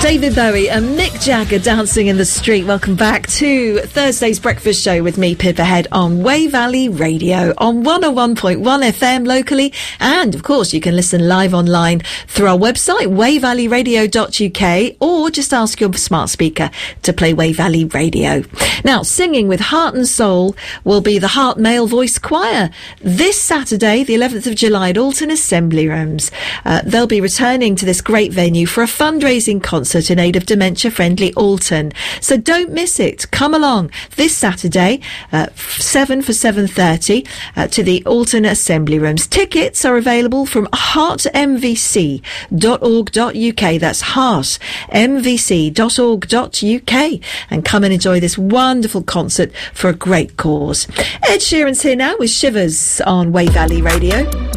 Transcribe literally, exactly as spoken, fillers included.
David Bowie and Mick Jagger dancing in the street. Welcome back to Thursday's Breakfast Show with me, Pippa Head, on Way Valley Radio on one oh one point one F M locally. And, of course, you can listen live online through our website, way valley radio dot U K, or just ask your smart speaker to play Way Valley Radio. Now, singing with heart and soul will be the Heart Male Voice Choir this Saturday, the eleventh of July, at Alton Assembly Rooms. Uh, they'll be returning to this great venue for a fundraising concert in aid of dementia-friendly Alton. So don't miss it. Come along this Saturday, uh, seven for seven thirty, uh, to the Alton Assembly Rooms. Tickets are available from heart m v c dot org dot U K. That's heart m v c dot org dot U K. And come and enjoy this wonderful concert for a great cause. Ed Sheeran's here now with Shivers on Way Valley Radio.